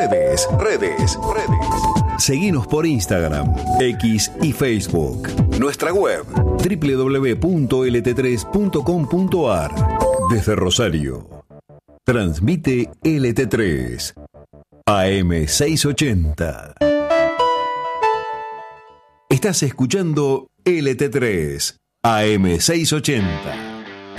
Redes. Seguinos por Instagram, X y Facebook. Nuestra web www.lt3.com.ar. Desde Rosario. Transmite LT3 AM 680. Estás escuchando LT3 AM 680.